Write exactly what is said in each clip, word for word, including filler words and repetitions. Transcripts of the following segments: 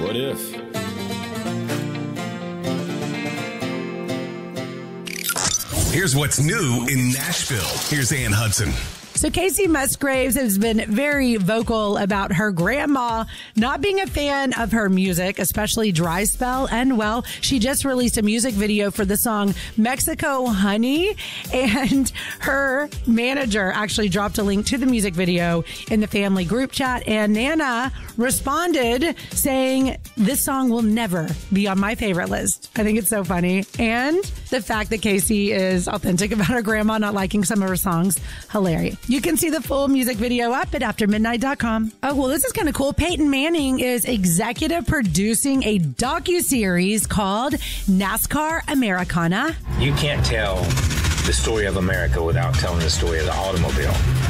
What if? Here's what's new in Nashville. Here's Ann Hudson. So Casey Musgraves has been very vocal about her grandma not being a fan of her music, especially Dry Spell. And, well, she just released a music video for the song Mexico Honey. And her manager actually dropped a link to the music video in the family group chat. And Nana responded saying, this song will never be on my favorite list. I think it's so funny. And the fact that Casey is authentic about her grandma not liking some of her songs, hilarious. You can see the full music video up at after midnight dot com. Oh, well, this is kind of cool. Peyton Manning is executive producing a docuseries called NASCAR Americana. You can't tell the story of America without telling the story of the automobile.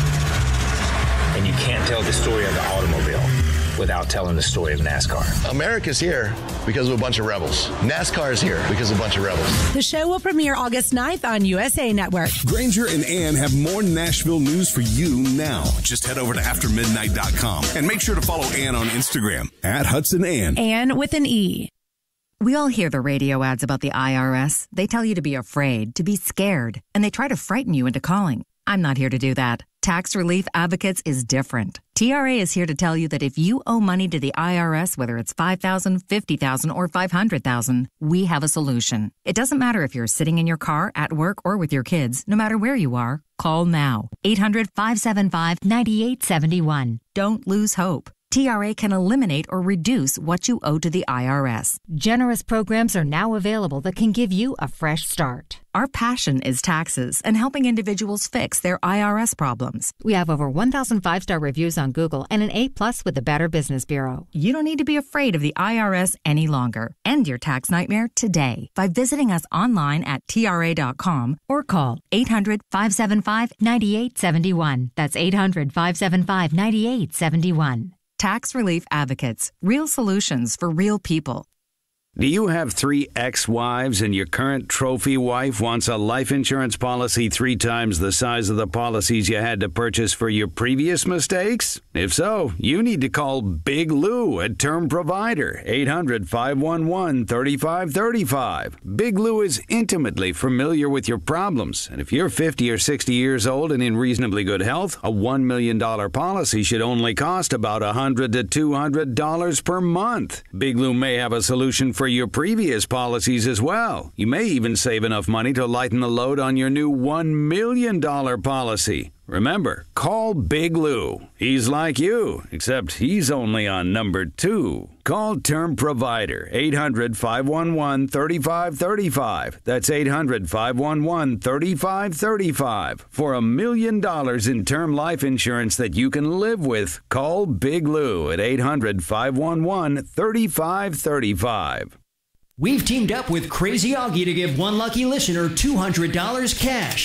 And you can't tell the story of the automobile without telling the story of NASCAR. America's here because of a bunch of rebels. NASCAR is here because of a bunch of rebels. The show will premiere August ninth on U S A Network. Granger and Ann have more Nashville news for you now. Just head over to after midnight dot com and make sure to follow Ann on Instagram at Hudson Ann. Ann with an E. We all hear the radio ads about the I R S. They tell you to be afraid, to be scared, and they try to frighten you into calling. I'm not here to do that. Tax Relief Advocates is different. T R A is here to tell you that if you owe money to the I R S, whether it's five thousand dollars, fifty thousand dollars, or five hundred thousand dollars, we have a solution. It doesn't matter if you're sitting in your car, at work, or with your kids. No matter where you are, call now. eight hundred, five seven five, nine eight seven one. Don't lose hope. T R A can eliminate or reduce what you owe to the I R S. Generous programs are now available that can give you a fresh start. Our passion is taxes and helping individuals fix their I R S problems. We have over one thousand five-star reviews on Google and an A plus with the Better Business Bureau. You don't need to be afraid of the I R S any longer. End your tax nightmare today by visiting us online at T R A dot com or call eight hundred, five seven five, nine eight seven one. That's eight hundred, five seven five, nine eight seven one. Tax Relief Advocates. Real solutions for real people. Do you have three ex-wives and your current trophy wife wants a life insurance policy three times the size of the policies you had to purchase for your previous mistakes? If so, you need to call Big Lou at Term Provider, eight hundred, five one one, three five three five. Big Lou is intimately familiar with your problems, and if you're fifty or sixty years old and in reasonably good health, a one million dollars policy should only cost about one hundred to two hundred dollars per month. Big Lou may have a solution for your previous policies as well. You may even save enough money to lighten the load on your new one million dollars policy. Remember, call Big Lou. He's like you, except he's only on number two. Call Term Provider, eight hundred, five one one, three five three five. That's eight hundred, five one one, three five three five. For a million dollars in term life insurance that you can live with, call Big Lou at eight hundred, five one one, three five three five. We've teamed up with Crazy Augie to give one lucky listener two hundred dollars cash.